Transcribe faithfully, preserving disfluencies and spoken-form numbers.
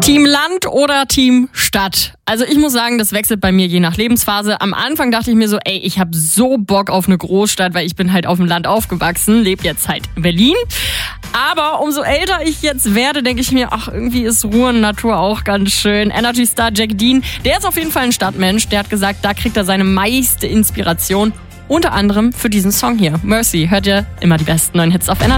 Team Land oder Team Stadt? Also ich muss sagen, das wechselt bei mir je nach Lebensphase. Am Anfang dachte ich mir so, ey, ich habe so Bock auf eine Großstadt, weil ich bin halt auf dem Land aufgewachsen, lebe jetzt halt in Berlin. Aber umso älter ich jetzt werde, denke ich mir, ach, irgendwie ist Ruhe und Natur auch ganz schön. Energy Star Jack Dean, der ist auf jeden Fall ein Stadtmensch. Der hat gesagt, da kriegt er seine meiste Inspiration. Unter anderem für diesen Song hier. Mercy, hört ihr immer die besten neuen Hits auf Energy.